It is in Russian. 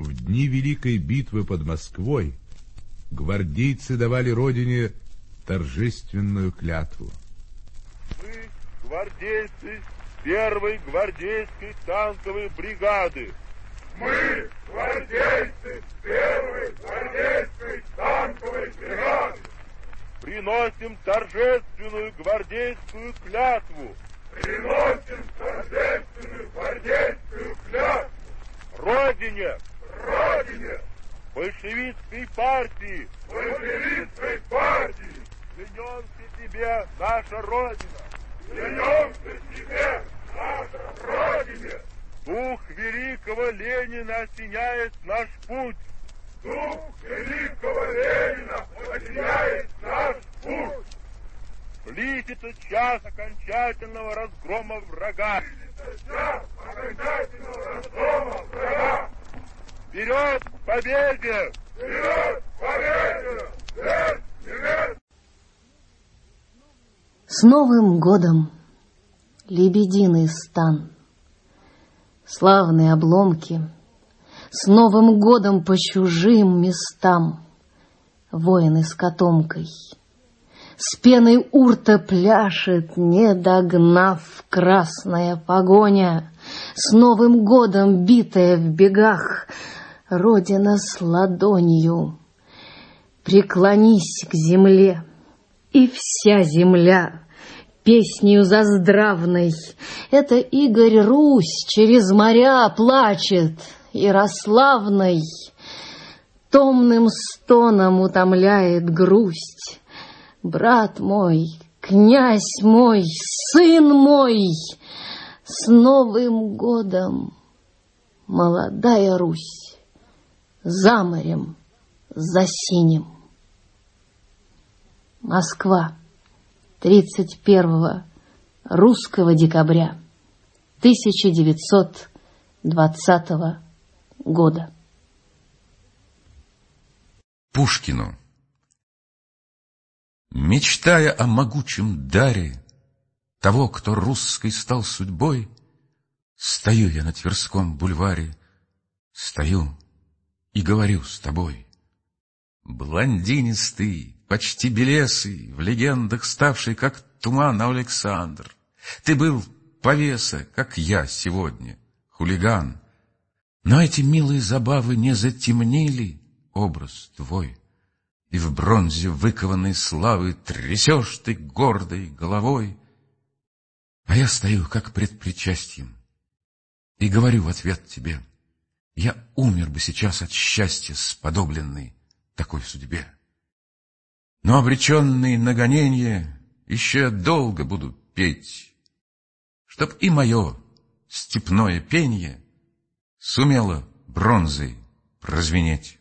В дни Великой битвы под Москвой гвардейцы давали родине торжественную клятву. Мы, гвардейцы первой гвардейской танковой бригады. Мы, гвардейцы первой гвардейской танковой бригады, приносим торжественную гвардейскую клятву. Приносим торжественную гвардейскую клятву Родине, Родине, большевистской партии, большевистской партии. Клянемся тебе, наша Родина. Клянемся тебе, наша Родине. Дух великого Ленина осеняет наш путь. Дух великого Ленина осеняет наш путь. Близится час окончательного разгрома врага. Близится час окончательного разгрома врага. Вперед к победе! Вперед к победе! Вперед, вперед! С Новым годом, лебединый стан, славные обломки, с Новым годом по чужим местам, воины с котомкой. С пеной урта пляшет, не догнав, красная погоня. С Новым годом, битая в бегах, Родина с ладонью. Преклонись к земле, и вся земля песнью заздравной. Это Игорь Русь через моря плачет, Ярославной. Томным стоном утомляет грусть. Брат мой, князь мой, сын мой, с Новым годом, молодая Русь, за морем, за синим. Москва, 31 русского декабря 1920 года. Пушкину. Мечтая о могучем даре того, кто русской стал судьбой, стою я на Тверском бульваре, стою и говорю с тобой. Блондинистый, почти белесый, в легендах ставший, как туман, Александр. Ты был повеса, как я сегодня, хулиган. Но эти милые забавы не затемнили образ твой. И в бронзе выкованной славы трясешь ты гордой головой. А я стою, как пред причастием, и говорю в ответ тебе: я умер бы сейчас от счастья, сподобленный такой судьбе. Но обреченный на гоненье еще я долго буду петь, чтоб и мое степное пенье сумело бронзой прозвенеть.